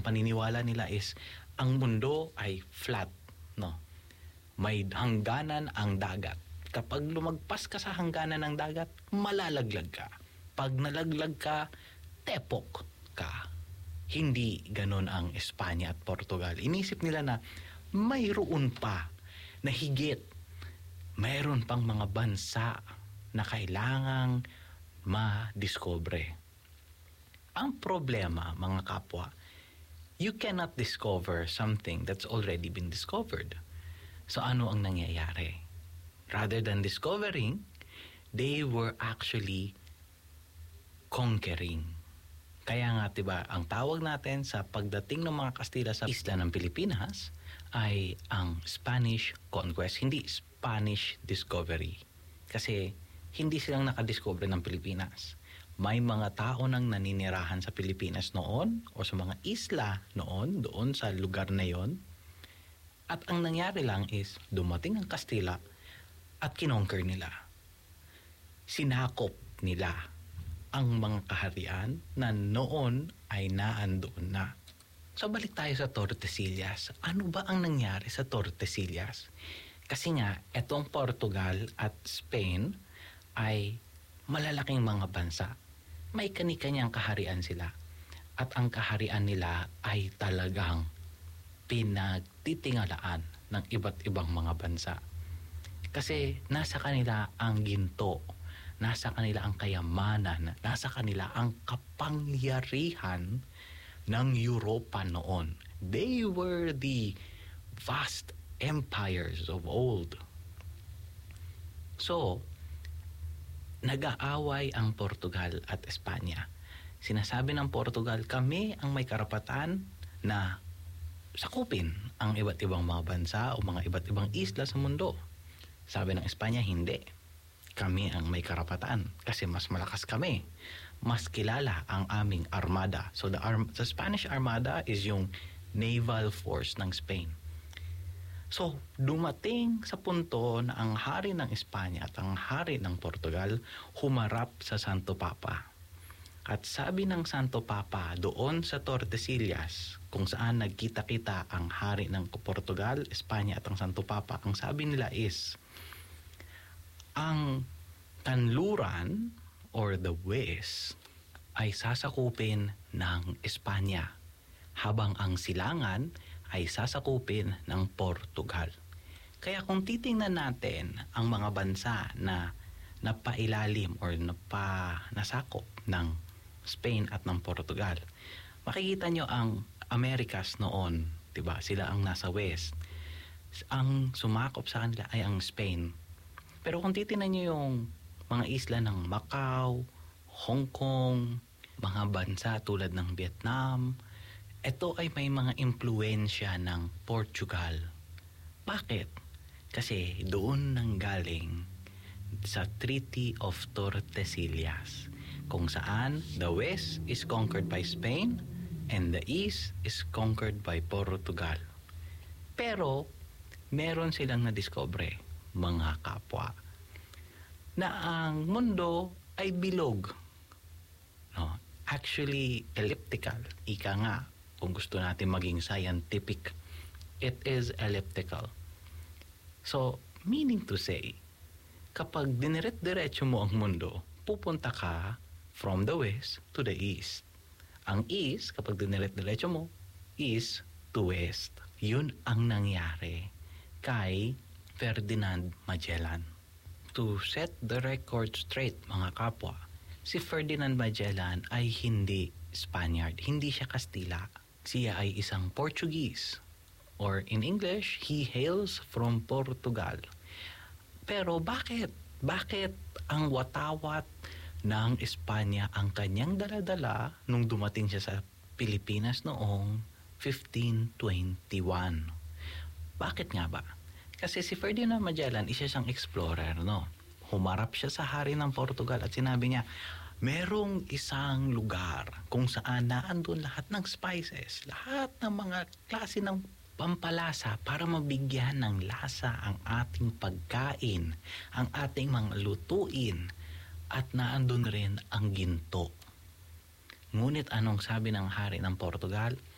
ang paniniwala nila is ang mundo ay flat, no? May hangganan ang dagat. Kapag lumagpas ka sa hangganan ng dagat, malalaglag ka. Pag nalaglag ka, tepok ka. Hindi ganon ang Espanya at Portugal. Inisip nila na mayroon pa na higit. Mayroon pang mga bansa na kailangang ma-discover. Ang problema, mga kapwa, you cannot discover something that's already been discovered. So ano ang nangyayari? Rather than discovering, they were actually conquering. Kaya nga, diba, ang tawag natin sa pagdating ng mga Kastila sa isla ng Pilipinas ay ang Spanish Conquest, hindi Spanish Discovery. Kasi hindi silang nakadiscover ng Pilipinas. May mga tao nang naninirahan sa Pilipinas noon o sa mga isla noon, doon sa lugar na yon. At ang nangyari lang is dumating ang Kastila at kinonquer nila. Sinakop nila ang mga kaharian na noon ay naandoon na. So balik tayo sa Tordesillas. Ano ba ang nangyari sa Tordesillas? Kasi nga, etong Portugal at Spain ay malalaking mga bansa. May kani-kanyang kaharian sila. At ang kaharian nila ay talagang pinagtitingalaan ng iba't ibang mga bansa. Kasi nasa kanila ang ginto, nasa kanila ang kayamanan, nasa kanila ang kapangyarihan ng Europa noon. They were the vast empires of old. So, nag-aaway ang Portugal at Espanya. Sinasabi ng Portugal, kami ang may karapatan na sakupin ang iba't ibang mga bansa o mga iba't ibang isla sa mundo. Sabi ng Espanya, hindi. Kami ang may karapatan kasi mas malakas kami. Mas kilala ang aming armada. So the Spanish Armada is yung naval force ng Spain. So, dumating sa punto na ang hari ng Espanya at ang hari ng Portugal humarap sa Santo Papa. At sabi ng Santo Papa doon sa Tordesillas, kung saan nagkita-kita ang hari ng Portugal, Espanya at ang Santo Papa, ang sabi nila is, ang kanluran or the west ay sasakupin ng Espanya, habang ang silangan ay sasakupin ng Portugal. Kaya kung titingnan natin ang mga bansa na napailalim or nasakop ng Spain at ng Portugal, makikita nyo ang Americas noon, diba? Sila ang nasa west. Ang sumakop sa kanila ay ang Spain. Pero kung titingnan nyo yung mga isla ng Macau, Hong Kong, mga bansa tulad ng Vietnam, ito ay may mga impluensya ng Portugal. Bakit? Kasi doon nanggaling sa Treaty of Tordesillas, kung saan the west is conquered by Spain and the east is conquered by Portugal. Pero meron silang nadiscover, mga kapwa, na ang mundo ay bilog. No? Actually, elliptical. Ika nga, kung gusto natin maging scientific, it is elliptical. So, meaning to say, kapag diniret-diretso mo ang mundo, pupunta ka from the west to the east. Ang east, kapag diniret-diretso mo, east to west. Yun ang nangyari kay Ferdinand Magellan. To set the record straight, mga kapwa, si Ferdinand Magellan ay hindi Spaniard, hindi siya Kastila. Siya ay isang Portuguese, or in English, he hails from Portugal. Pero bakit? Bakit ang watawat ng Espanya ang kanyang daladala nung dumating siya sa Pilipinas noong 1521? Bakit nga ba? Kasi si Ferdinand Magellan, isa siyang explorer, no? Humarap siya sa hari ng Portugal at sinabi niya, merong isang lugar kung saan naandun lahat ng spices, lahat ng mga klase ng pampalasa para mabigyan ng lasa ang ating pagkain, ang ating mga lutuin, at naandun rin ang ginto. Ngunit anong sabi ng hari ng Portugal?